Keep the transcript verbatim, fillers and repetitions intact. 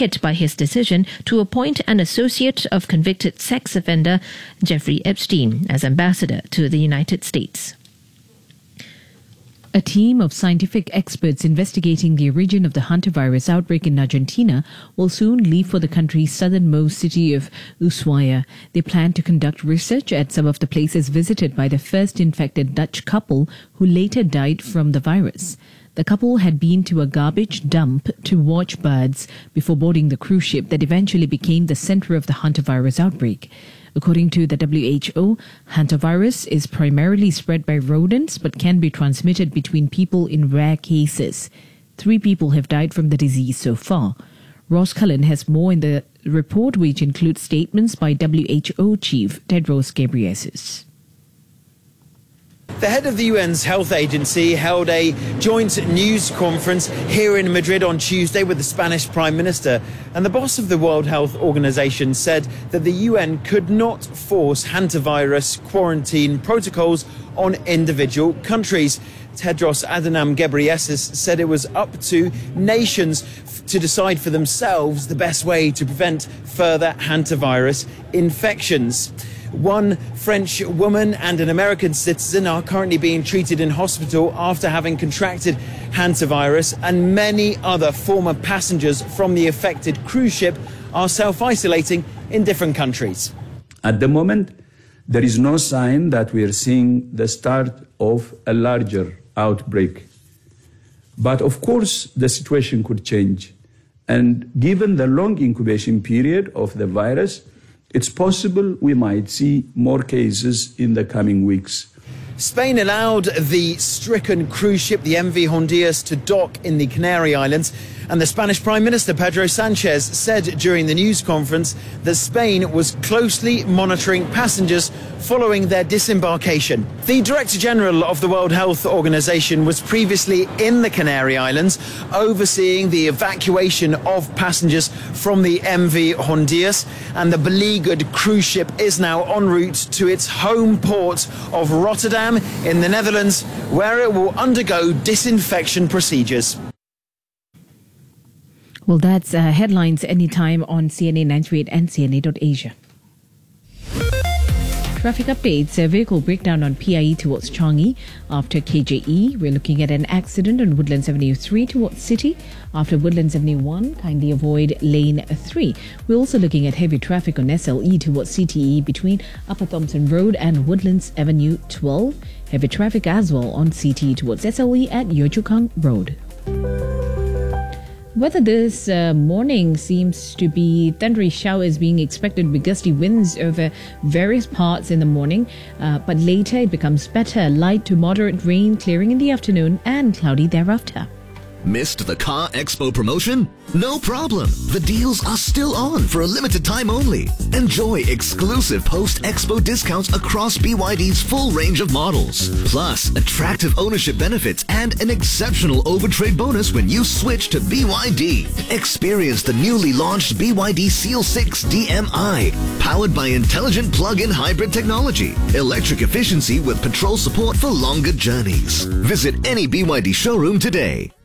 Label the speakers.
Speaker 1: hit by his decision to appoint an associate of convicted sex offender Jeffrey Epstein as ambassador to the United States.
Speaker 2: A team of scientific experts investigating the origin of the hantavirus outbreak in Argentina will soon leave for the country's southernmost city of Ushuaia. They plan to conduct research at some of the places visited by the first infected Dutch couple who later died from the virus. The couple had been to a garbage dump to watch birds before boarding the cruise ship that eventually became the center of the hantavirus outbreak. According to the W H O, hantavirus is primarily spread by rodents but can be transmitted between people in rare cases. Three people have died from the disease so far. Ross Cullen has more in the report, which includes statements by W H O Chief Tedros Ghebreyesus.
Speaker 3: The head of the U N's health agency held a joint news conference here in Madrid on Tuesday with the Spanish Prime Minister, and the boss of the World Health Organization said that the U N could not force hantavirus quarantine protocols on individual countries. Tedros Adhanom Ghebreyesus said it was up to nations to decide for themselves the best way to prevent further hantavirus infections. One French woman and an American citizen are currently being treated in hospital after having contracted hantavirus, and many other former passengers from the affected cruise ship are self-isolating in different countries.
Speaker 4: At the moment, there is no sign that we are seeing the start of a larger outbreak. But of course, the situation could change. And given the long incubation period of the virus, it's possible we might see more cases in the coming weeks.
Speaker 3: Spain allowed the stricken cruise ship, the M V Hondias, to dock in the Canary Islands, and the Spanish Prime Minister Pedro Sanchez said during the news conference that Spain was closely monitoring passengers following their disembarkation. The Director General of the World Health Organization was previously in the Canary Islands overseeing the evacuation of passengers from the M V Hondias, and the beleaguered cruise ship is now en route to its home port of Rotterdam in the Netherlands, where it will undergo disinfection procedures.
Speaker 2: Well, that's uh, headlines anytime on C N A ninety-eight and C N A dot Asia. Traffic updates. A vehicle breakdown on P I E towards Changi after K J E. We're looking at an accident on Woodlands Avenue three towards City after Woodlands Avenue one. Kindly avoid lane three. We're also looking at heavy traffic on S L E towards C T E between Upper Thompson Road and Woodlands Avenue twelve. Heavy traffic as well on C T E towards S L E at Yio Chu Kang Road. Weather this uh, morning seems to be thundery showers being expected with gusty winds over various parts in the morning, uh, but later it becomes better, light to moderate rain clearing in the afternoon and cloudy thereafter.
Speaker 5: Missed the Car Expo promotion? No problem. The deals are still on for a limited time only. Enjoy exclusive post-expo discounts across B Y D's full range of models. Plus, attractive ownership benefits and an exceptional overtrade bonus when you switch to B Y D. Experience the newly launched B Y D Seal six D M I, powered by intelligent plug-in hybrid technology, electric efficiency with patrol support for longer journeys. Visit any B Y D showroom today.